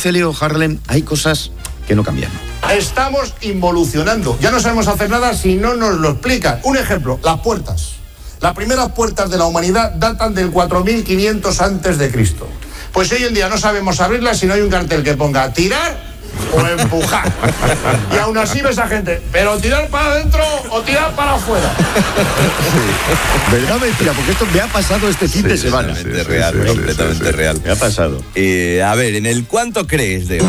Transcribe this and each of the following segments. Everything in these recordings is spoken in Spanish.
dice Leo Harlem, hay cosas que no cambian. Estamos involucionando. Ya no sabemos hacer nada si no nos lo explican. Un ejemplo, las puertas. Las primeras puertas de la humanidad datan del 4500 antes de Cristo. Pues hoy en día no sabemos abrirlas si no hay un cartel que ponga tirar o empujar. Y aún así ves a gente, pero tirar para adentro o tirar para afuera. Sí. ¿Verdad, mentira? Porque esto me ha pasado este fin de semana. Completamente real, completamente real. Me ha pasado. A ver, en el ¿cuánto crees de...?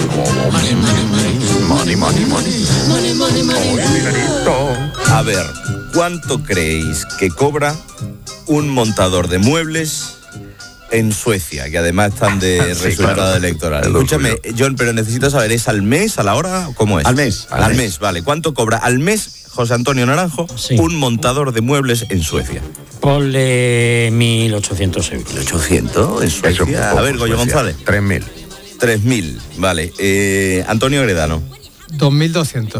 A ver, ¿cuánto creéis que cobra un montador de muebles en Suecia, que además están de resultado electoral? Escúchame, John, pero necesito saber, ¿es al mes, a la hora, o cómo es? Al mes. Al mes, vale. ¿Cuánto cobra al mes, José Antonio Naranjo, un montador de muebles en Suecia? Ponle 1.800 euros. ¿1.800 en Suecia? A ver, Goyo González. 3.000. 3.000, vale. Antonio Gredano. 2.200.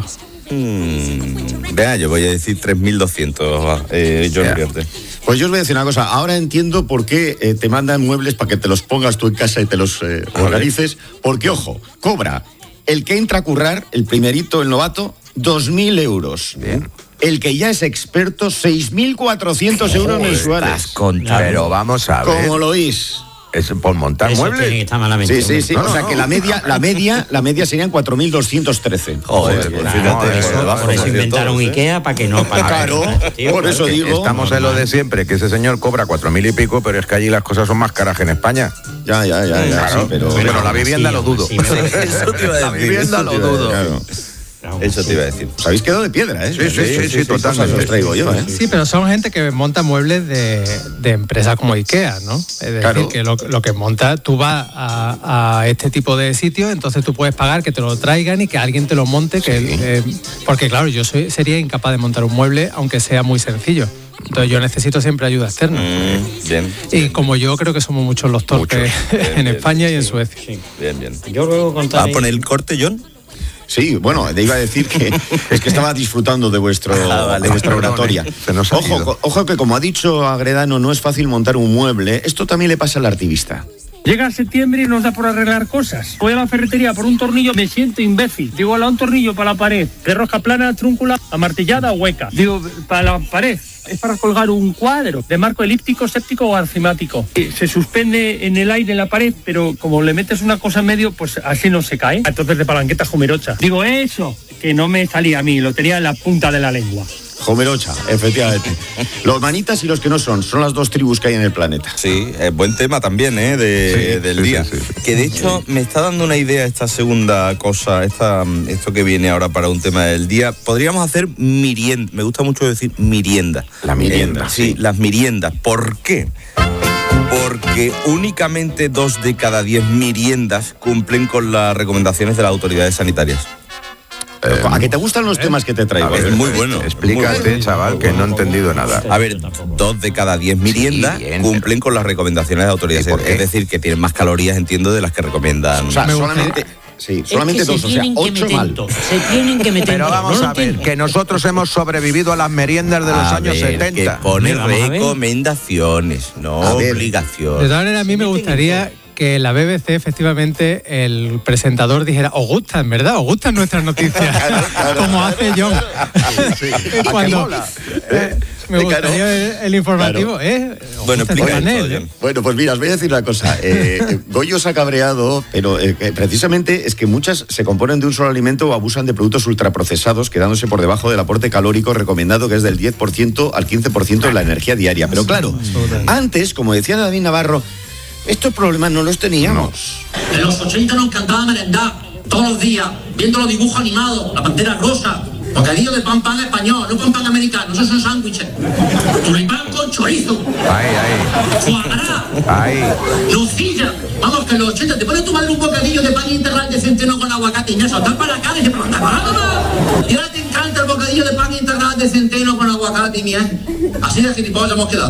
Vea, yo voy a decir 3.200, John Uriarte. Pues yo os voy a decir una cosa. Ahora entiendo por qué te mandan muebles para que te los pongas tú en casa y te los organices. Porque, ojo, cobra el que entra a currar, el primerito, el novato, 2.000 euros. Bien. El que ya es experto, 6.400 euros mensuales. Pero vamos a ver. ¿Cómo lo oís? ¿Es por montar Eso muebles? tiene que estar malamente. Sí. O sea que la media serían 4.213. Joder, pues fíjate. Por eso inventaron Ikea para que no... Claro, por eso digo. Estamos en lo de siempre, que ese señor cobra 4.000 y pico, pero es que allí las cosas son más caras que en España. Ya. Claro, Sí, pero la vivienda lo dudo. Eso te iba a decir. La vivienda lo dudo. Claro. Eso te iba a decir. Os habéis quedado de piedra, ¿eh? Sí, totalmente. Os traigo yo, ¿eh? Sí, pero son gente que monta muebles de empresas como Ikea, ¿no? Es decir, Claro. que lo que monta, tú vas a este tipo de sitios, entonces tú puedes pagar que te lo traigan y que alguien te lo monte, porque claro, yo sería incapaz de montar un mueble, aunque sea muy sencillo. Entonces yo necesito siempre ayuda externa. Bien. Y como yo creo que somos muchos los torpes en España y en Suecia. Sí. Bien. Yo luego ¿Va a contaré... poner el corte, John? Sí, bueno, te iba a decir que es que estaba disfrutando de vuestra oratoria. Se nos ha ido. Ojo que como ha dicho Agredano, no es fácil montar un mueble. Esto también le pasa al artivista. Llega septiembre y nos da por arreglar cosas. Voy a la ferretería por un tornillo, me siento imbécil. Digo, un tornillo para la pared, de rosca plana, trúncula, amartillada o hueca. Digo, para la pared. Es para colgar un cuadro de marco elíptico, séptico o arcimático. Se suspende en el aire en la pared, pero como le metes una cosa en medio, pues así no se cae. Entonces de palanqueta Jumerocha. Digo, eso, que no me salía a mí, lo tenía en la punta de la lengua. Homerocha, efectivamente. Los manitas y los que no son las dos tribus que hay en el planeta. Sí, buen tema también, del día. Sí. Que de hecho me está dando una idea esta segunda cosa, esto que viene ahora para un tema del día. Podríamos hacer merienda. Me gusta mucho decir merienda. La merienda. Sí, las meriendas. ¿Por qué? Porque únicamente 2 de cada 10 meriendas cumplen con las recomendaciones de las autoridades sanitarias. ¿A que te gustan los temas que te traigo? Es muy bueno. Explícate, chaval, que no he entendido nada. A ver, 2 de cada 10 meriendas cumplen con las recomendaciones de autoridades. Es decir, que tienen más calorías, entiendo, de las que recomiendan. O sea, solamente 2, o sea, 8 mal. Se tienen que meter. Pero vamos a ver, que nosotros hemos sobrevivido a las meriendas de los años 70. Que pone Vamos a ver. recomendaciones, no A ver. De obligaciones. todas maneras, a mí me gustaría que la BBC, efectivamente, el presentador dijera, os gustan, ¿verdad? Os gustan nuestras noticias, como hace John. Cuando me gustaría el informativo, Bueno, explica panel, esto, John. Bueno, pues mira, os voy a decir una cosa. Goyo se ha cabreado, pero que precisamente es que muchas se componen de un solo alimento o abusan de productos ultraprocesados, quedándose por debajo del aporte calórico recomendado, que es del 10% al 15% de la energía diaria. Pero claro, antes, como decía David Navarro, estos problemas no los teníamos. En los 80 nos encantaba merendar todos los días, viendo los dibujos animados, la pantera rosa, bocadillo de pan español, no pan americano, esos son sándwiches. Tulipán con chorizo. Foie gras. Nocilla. Vamos, que en los 80 te pone tu madre un bocadillo de pan integral de centeno con aguacate y ya saltar para acá y dice, pero anda, y ahora te encanta el bocadillo de pan integral de centeno con aguacate y miel. Así de gilipollas hemos quedado.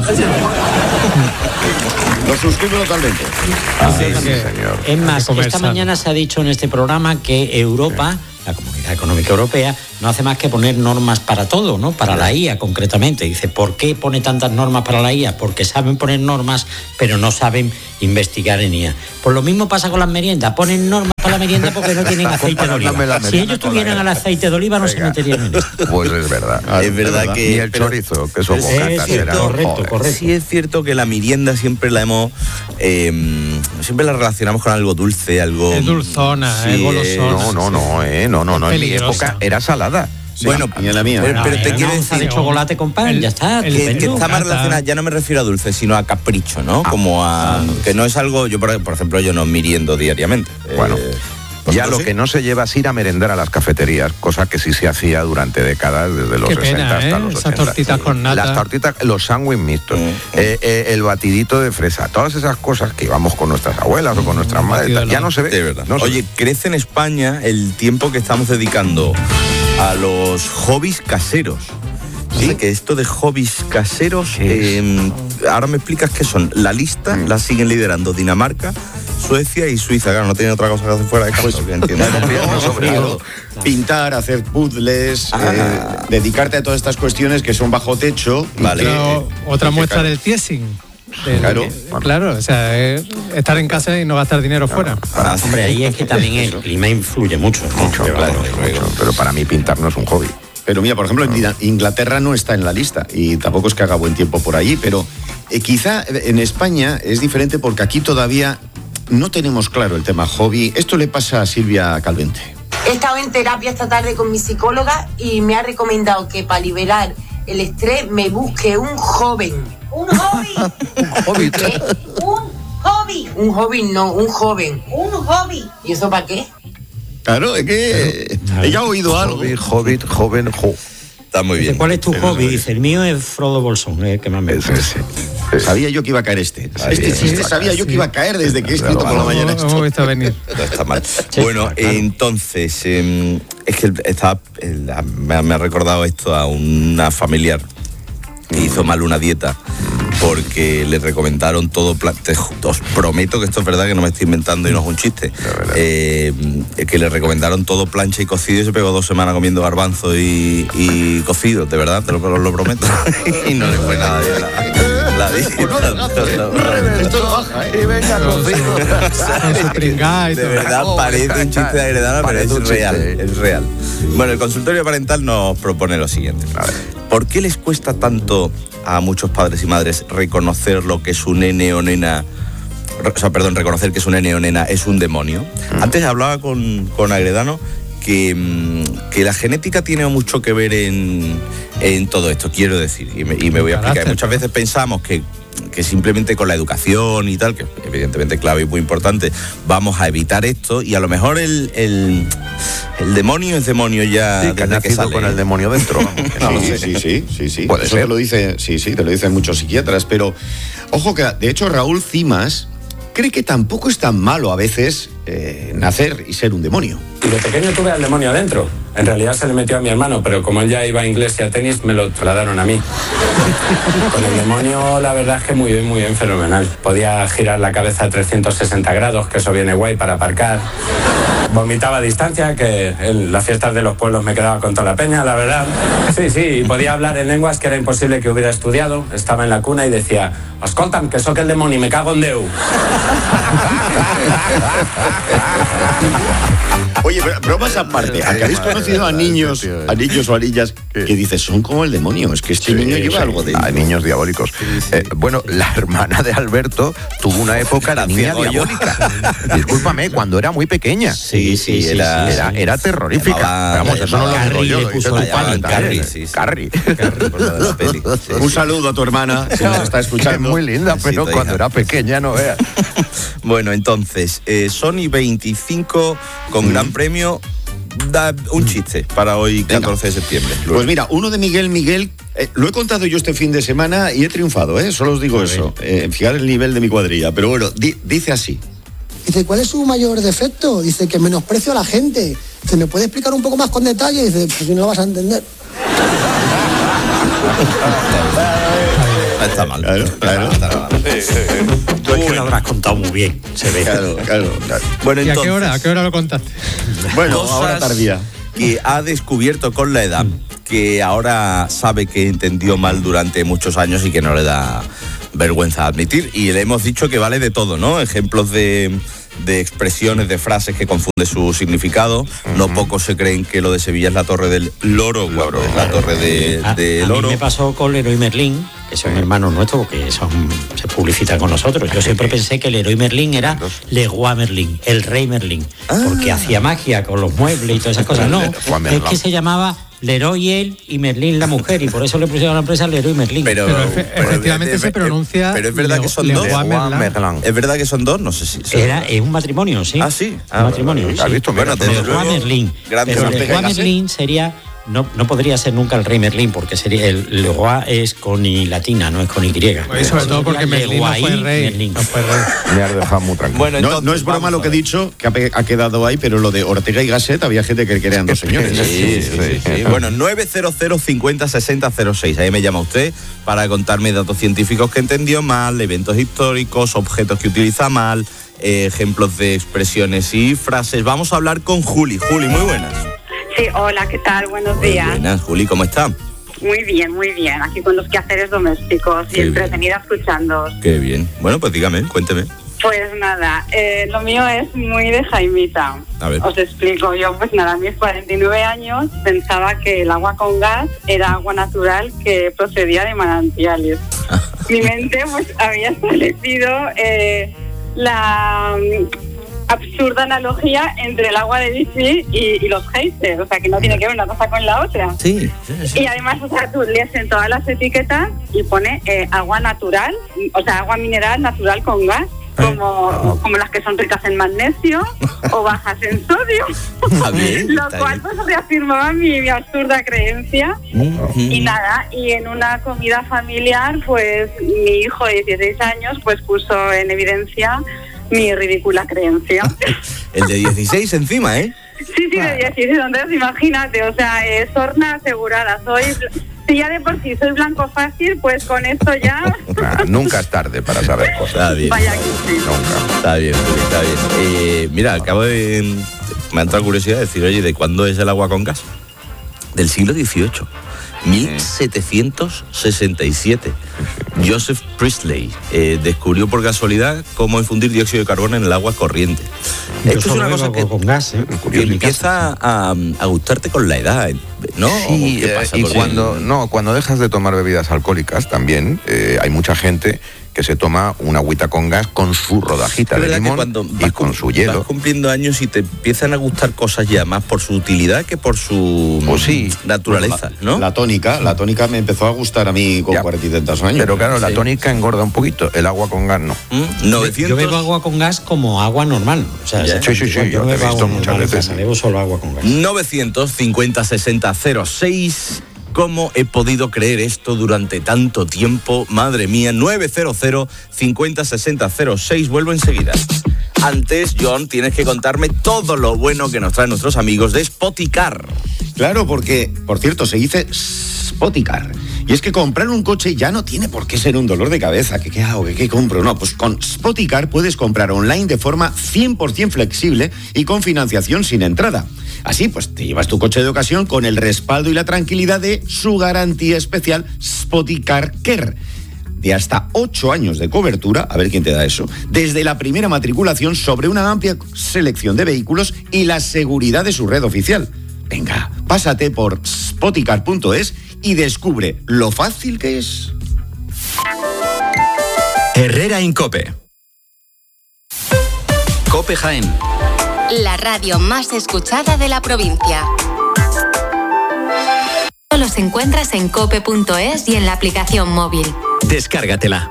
Lo suscribo totalmente. Es más, esta mañana se ha dicho en este programa que Europa la Comunidad Económica Europea, no hace más que poner normas para todo, ¿no? Para la IA concretamente. Dice, ¿por qué pone tantas normas para la IA? Porque saben poner normas, pero no saben investigar en IA. Pues lo mismo pasa con las meriendas. Ponen normas para la merienda porque no tienen aceite de oliva. Si ellos tuvieran el aceite de oliva, no se meterían en esto. Pues es verdad. Es verdad que... Y el chorizo, que son bocatas. Correcto. Sí es cierto que la merienda siempre la hemos... siempre la relacionamos con algo dulce, algo... Es dulzona, es golosona. No. En mi época era salada. Sí, bueno, y en la mía. pero te quiero decir decir... de chocolate con pan, ya está. Que está más relacionada, ya no me refiero a dulce, sino a capricho, ¿no? Como a... que no es algo... Yo, por ejemplo, yo no meriendo diariamente. Bueno... Ya lo que no se lleva es ir a merendar a las cafeterías, cosa que sí se hacía durante décadas, desde los 60 hasta los 80. Esas tortitas con nata. Las tortitas, los sándwiches mixtos, el batidito de fresa, todas esas cosas que íbamos con nuestras abuelas o con nuestras madres, ya no se ve. De verdad. No Oye, crece en España el tiempo que estamos dedicando a los hobbies caseros. Sí, que esto de hobbies caseros, ahora me explicas qué son. La lista la siguen liderando Dinamarca, Suecia y Suiza. Claro, no tienen otra cosa que hacer fuera de casa. Pues, entiendo. Pintar, hacer puzzles, dedicarte a todas estas cuestiones que son bajo techo. Vale. Otra muestra del tiesing. Claro, o sea, estar en casa y no gastar dinero fuera. Hombre, ahí es que también el clima influye mucho. Pero para mí pintar no es un hobby. Pero mira, por ejemplo, Inglaterra no está en la lista y tampoco es que haga buen tiempo por allí, pero quizá en España es diferente porque aquí todavía no tenemos claro el tema hobby. Esto le pasa a Silvia Calvente. He estado en terapia esta tarde con mi psicóloga y me ha recomendado que para liberar el estrés me busque un joven. ¿Un hobby? ¿Un hobby? ¿Qué? ¿Un hobby? Un hobby no, un joven. ¿Un hobby? ¿Y eso para qué? Claro, es que ella ha oído algo. Hobbit, joven, Está muy bien. ¿Cuál es tu hobby? Dice, el mío es Frodo Bolsón, que más me gusta. Sabía yo que iba a caer este sabía yo que iba a caer desde que he escrito por la mañana. Hemos visto venir. No está mal. Bueno, entonces, es que me ha recordado esto a una familiar que hizo mal una dieta porque le recomendaron todo os prometo que esto es verdad, que no me estoy inventando y no es un chiste, que le recomendaron todo plancha y cocido y se pegó 2 semanas comiendo garbanzo y cocido, de verdad, te lo prometo. Y no le fue nada bien la dieta. Esto no baja, y venga cocido. De verdad parece un chiste de Agredano, pero es real, es real. Bueno, el consultorio parental nos propone lo siguiente. ¿Por qué les cuesta tanto a muchos padres y madres reconocer lo que su nene o nena... reconocer que su nene o nena es un demonio? Antes hablaba con Agredano que la genética tiene mucho que ver en todo esto, quiero decir, y me voy a explicar. Muchas veces pensamos que simplemente con la educación y tal, que evidentemente clave y muy importante, vamos a evitar esto, y a lo mejor el demonio es demonio ya desde que sale. Con el demonio dentro. Sí. Puede ser. Te lo dice, te lo dicen muchos psiquiatras, pero ojo que de hecho Raúl Cimas cree que tampoco es tan malo a veces nacer y ser un demonio. Y de pequeño tuve al demonio adentro. En realidad se le metió a mi hermano, pero como él ya iba a inglés y a tenis, me lo trasladaron a mí. Con el demonio, la verdad es que muy bien, fenomenal. Podía girar la cabeza a 360 grados, que eso viene guay para aparcar. Vomitaba a distancia, que en las fiestas de los pueblos me quedaba con toda la peña, la verdad. Sí, y podía hablar en lenguas que era imposible que hubiera estudiado. Estaba en la cuna y decía, escolta'm, que soc el demonio, me cago en Déu. Oye, bromas aparte, ¿habéis conocido a niños o a niñas que dices, son como el demonio? Es que este niño lleva algo de... Hay niños diabólicos. Bueno, la hermana de Alberto tuvo una época de niña diabólica. Discúlpame, cuando era muy pequeña. Sí, era terrorífica. Vamos, eso no lo digo yo, lo dice tu padre. Carrie. Un saludo a tu hermana, si nos está escuchando. Es muy linda, pero cuando era pequeña, no veas. Bueno, entonces, Sony 25 con gran premio. Da un chiste para hoy, 14 de septiembre. Pues mira, uno de Miguel, lo he contado yo este fin de semana y he triunfado, solo os digo eso. Fijar el nivel de mi cuadrilla, pero bueno, dice así. Dice, ¿cuál es su mayor defecto? Dice, que menosprecio a la gente. Dice, ¿me puede explicar un poco más con detalle? Dice, pues si no lo vas a entender. Está mal. Claro. Tú es que lo habrás contado muy bien, se ve. Claro. Bueno, ¿Y entonces, a qué hora lo contaste? Bueno, ahora tardía. que ha descubierto con la edad que ahora sabe que entendió mal durante muchos años y que no le da vergüenza admitir. Y le hemos dicho que vale de todo, ¿no? Ejemplos de expresiones, de frases que confunde su significado. No pocos se creen que lo de Sevilla es la Torre del Loro, cuando es la Torre del Oro. A mí me pasó con Leroy Merlin, que son hermanos nuestros, porque se publicitan con nosotros. Yo siempre pensé que Leroy Merlin era Leroy Merlin, el rey Merlin, porque hacía magia con los muebles y todas esas cosas. No, es que se llamaba Leroy él y Merlin la mujer, y por eso le pusieron a la empresa Leroy Merlin. Pero efectivamente se pronuncia. Pero es verdad que son dos. Es verdad que son dos, no sé si. Es un matrimonio, sí. Ah, sí. Un matrimonio. ¿Has visto? Bueno, Leroy Merlin. Pero Leroy Merlin sería. No podría ser nunca el rey Merlín, porque sería el Leroy es con I latina, no es con Y. Pues sobre todo porque Merlín no fue rey. Me has dejado muy tranquilo. Bueno, entonces, no es broma lo que he dicho, que ha quedado ahí, pero lo de Ortega y Gasset había gente que querían dos señores. Sí. Bueno, 900 50 60 06. Ahí me llama usted para contarme datos científicos que entendió mal, eventos históricos, objetos que utiliza mal, ejemplos de expresiones y frases. Vamos a hablar con Juli. Juli, muy buenas. Sí, hola, ¿qué tal? Buenos días. Buenas, Juli, ¿cómo está? Muy bien, aquí con los quehaceres domésticos y entretenida escuchándoos. Qué bien. Bueno, pues dígame, cuénteme. Pues nada, lo mío es muy de Jaimita. A ver. Os explico. Yo, pues nada, a mis 49 años pensaba que el agua con gas era agua natural que procedía de manantiales. Mi mente pues había establecido la absurda analogía entre el agua de bici y los geysers, o sea que no tiene que ver una cosa con la otra. Sí. Y además, o sea, tú lees en todas las etiquetas y pone agua natural, o sea, agua mineral natural con gas, como las que son ricas en magnesio o bajas en sodio. Lo cual pues reafirmaba mi absurda creencia. Y nada, y en una comida familiar, pues mi hijo de 16 años pues puso en evidencia mi ridícula creencia. El de 16 encima, ¿eh? Sí, de 16, entonces imagínate, o sea, sorna asegurada. Si ya de por sí soy blanco fácil, pues con esto ya... Nunca es tarde para saber cosas. Está bien. Vaya que sí. Nunca. Está bien. Mira, acabo de... Me ha entrado curiosidad de decir, oye, ¿de cuándo es el agua con gas? Del siglo XVIII. 1767. Joseph Priestley descubrió por casualidad cómo infundir dióxido de carbono en el agua corriente. Esto es una cosa que, con gas, que empieza a gustarte con la edad, ¿no? Sí, ¿Qué pasa? y cuando dejas de tomar bebidas alcohólicas también hay mucha gente que se toma una agüita con gas con su rodajita de limón y con su hielo. Vas cumpliendo años y te empiezan a gustar cosas ya más por su utilidad que por su naturaleza, ¿no? La tónica me empezó a gustar a mí con 40 y tantos años. Pero claro, la tónica engorda un poquito, el agua con gas no. 900... Yo bebo agua con gas como agua normal. O sea, sí, yo te he visto muchas veces. Bebo solo agua con gas. 950 60 06. ¿Cómo he podido creer esto durante tanto tiempo? Madre mía, 900 50 60 06. Vuelvo enseguida. Antes, John, tienes que contarme todo lo bueno que nos traen nuestros amigos de Spoticar. Claro, porque, por cierto, se dice Spoticar. Y es que comprar un coche ya no tiene por qué ser un dolor de cabeza. ¿Qué hago? ¿Qué compro? No, pues con Spoticar puedes comprar online de forma 100% flexible y con financiación sin entrada. Así, pues te llevas tu coche de ocasión con el respaldo y la tranquilidad de su garantía especial Spoticar Care. De hasta 8 años de cobertura, a ver quién te da eso, desde la primera matriculación sobre una amplia selección de vehículos y la seguridad de su red oficial. Venga, pásate por spoticar.es y descubre lo fácil que es. Herrera Incope. Cope Jaén. La radio más escuchada de la provincia. Los encuentras en cope.es y en la aplicación móvil. Descárgatela.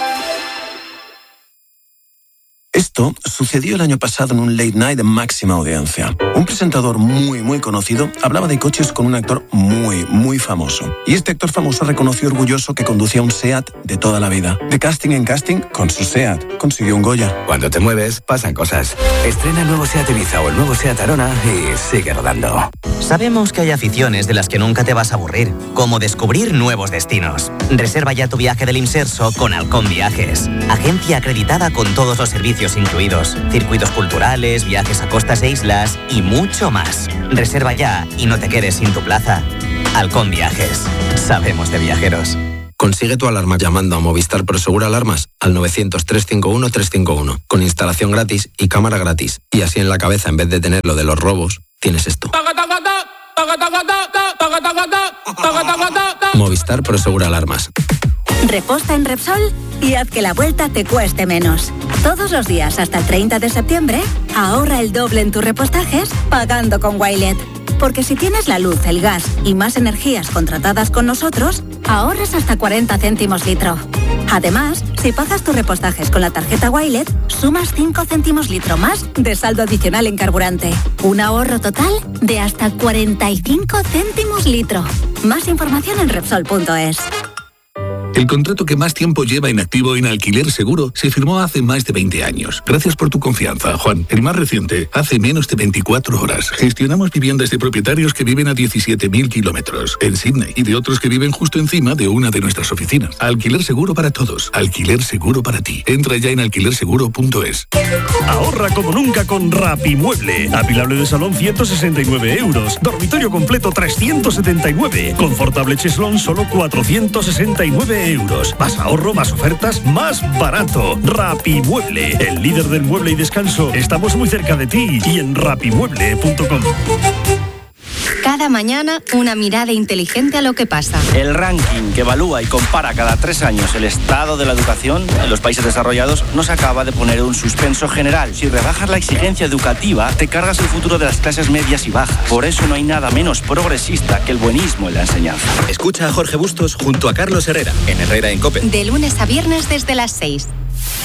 Esto sucedió el año pasado en un late night de máxima audiencia. Un presentador muy conocido hablaba de coches con un actor muy famoso. Y este actor famoso reconoció orgulloso que conducía un SEAT de toda la vida. De casting en casting, con su SEAT consiguió un Goya. Cuando te mueves, pasan cosas. Estrena el nuevo SEAT Ibiza o el nuevo SEAT Arona y sigue rodando. Sabemos que hay aficiones de las que nunca te vas a aburrir, como descubrir nuevos destinos. Reserva ya tu viaje del Imserso con Halcón Viajes. Agencia acreditada con todos los servicios servicios incluidos, circuitos culturales, viajes a costas e islas y mucho más. Reserva ya y no te quedes sin tu plaza. Halcón Viajes. Sabemos de viajeros. Consigue tu alarma llamando a Movistar Prosegur Alarmas al 900-351-351, con instalación gratis y cámara gratis. Y así en la cabeza, en vez de tener lo de los robos, tienes esto. Movistar Prosegur Alarmas. Reposta en Repsol y haz que la vuelta te cueste menos. Todos los días hasta el 30 de septiembre, ahorra el doble en tus repostajes pagando con Wilet. Porque si tienes la luz, el gas y más energías contratadas con nosotros, ahorras hasta 40 céntimos litro. Además, si pagas tus repostajes con la tarjeta Wilet, sumas 5 céntimos litro más de saldo adicional en carburante. Un ahorro total de hasta 45 céntimos litro. Más información en Repsol.es. El contrato que más tiempo lleva inactivo en Alquiler Seguro se firmó hace más de 20 años. Gracias por tu confianza, Juan. El más reciente, hace menos de 24 horas. Gestionamos viviendas de propietarios que viven a 17.000 kilómetros en Sydney y de otros que viven justo encima de una de nuestras oficinas. Alquiler Seguro para todos. Alquiler Seguro para ti. Entra ya en alquilerseguro.es. Ahorra como nunca con Rapimueble. Apilable de salón 169 euros. Dormitorio completo 379. Confortable cheslón solo 469 euros. Más ahorro, más ofertas, más barato. Rapimueble, el líder del mueble y descanso. Estamos muy cerca de ti y en rapimueble.com. Cada mañana, una mirada inteligente a lo que pasa. El ranking que evalúa y compara cada 3 años el estado de la educación en los países desarrollados nos acaba de poner un suspenso general. Si rebajas la exigencia educativa, te cargas el futuro de las clases medias y bajas. Por eso no hay nada menos progresista que el buenismo en la enseñanza. Escucha a Jorge Bustos junto a Carlos Herrera, en Herrera en COPE. De lunes a viernes desde las 6.